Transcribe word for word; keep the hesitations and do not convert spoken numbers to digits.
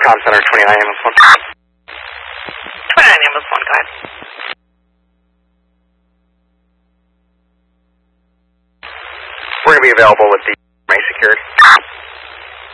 Com Center, twenty-nine ambulance one. twenty-nine ambulance one, go ahead. We're going to be available with the May Security.